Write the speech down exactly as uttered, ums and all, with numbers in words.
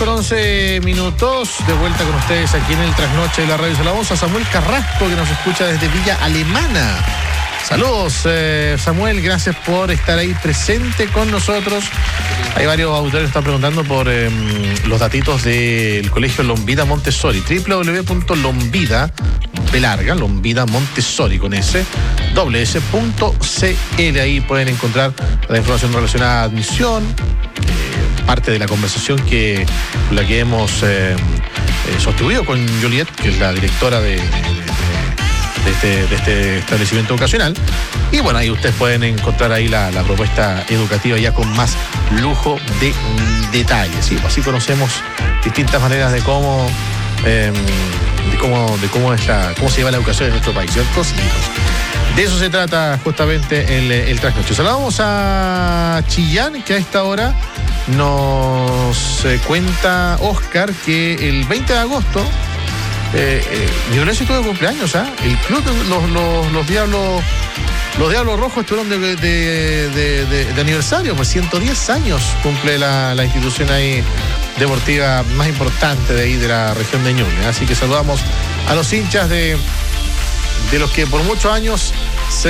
Con once minutos, de vuelta con ustedes aquí en el Trasnoche de la Radio Salamos, a Samuel Carrasco, que nos escucha desde Villa Alemana. Saludos, eh, Samuel, gracias por estar ahí presente con nosotros. Hay varios auditores que están preguntando por eh, los datitos del Colegio Lombida Montessori. doble u doble u doble u punto lombida, B larga, Lombida Montessori con S, doble S punto C L. Ahí pueden encontrar la información relacionada a admisión, eh, parte de la conversación que la que hemos eh, eh, sostenido con Juliet, que es la directora de... de De este, de este establecimiento educacional. Y bueno, ahí ustedes pueden encontrar ahí la, la propuesta educativa ya con más lujo de detalles, ¿sí? Así conocemos distintas maneras de cómo eh, de cómo, de cómo, es la, cómo se lleva la educación en nuestro país, ¿cierto? De eso se trata justamente el, el Trasnoche. Saludamos a Chillán, que a esta hora nos eh, cuenta Oscar que el veinte de agosto Eh, eh, Ñublense tuvo cumpleaños, ¿ah? ¿eh? El club, los, los, los diablos los diablos rojos estuvieron de, de, de, de, de aniversario, pues ciento diez años cumple la, la institución ahí deportiva más importante de ahí de la región de Ñuble. Así que saludamos a los hinchas de, de los que por muchos años